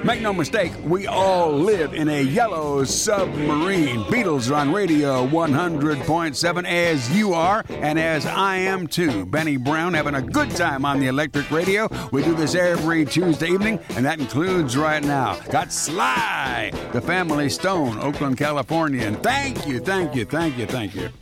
Make no mistake, we all live in a yellow submarine. Beatles are on Radio 100.7 as you are, and as I am too. Benny Brown having a good time on the electric radio. We do this every Tuesday evening, and that includes right now. Got Sly, the Family Stone, Oakland, California. And thank you.